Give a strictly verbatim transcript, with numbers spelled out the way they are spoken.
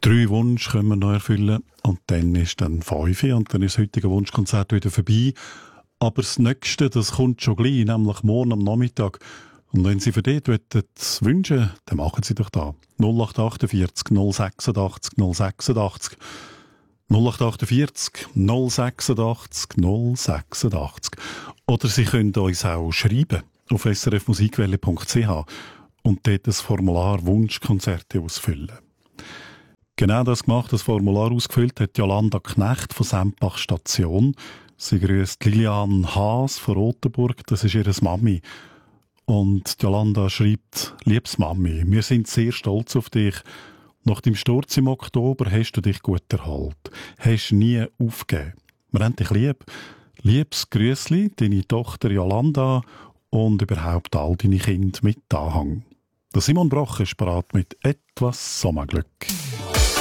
Drei Wünsche können wir noch erfüllen und dann ist dann fünf und dann ist das heutige Wunschkonzert wieder vorbei. Aber das Nächste, das kommt schon gleich, nämlich morgen am Nachmittag. Und wenn Sie für dort wünschen, dann machen Sie doch da. null acht achtundvierzig null sechsundachtzig null sechsundachtzig null acht achtundvierzig null sechsundachtzig null sechsundachtzig. Oder Sie können uns auch schreiben auf s r f musikwelle punkt c h und dort das Formular Wunschkonzerte ausfüllen. Genau das gemacht, das Formular ausgefüllt hat Jolanda Knecht von Sempach Station. Sie grüßt Lilian Haas von Rotenburg, das ist ihre Mami. Und Jolanda schreibt: Liebes Mami, wir sind sehr stolz auf dich. Nach dem Sturz im Oktober hast du dich gut erholt. Hast nie aufgegeben. Wir haben dich lieb. Liebes Grüßli, deine Tochter Jolanda und überhaupt all deine Kinder mit Anhang. Der Simon Broch ist bereit mit etwas Sommerglück.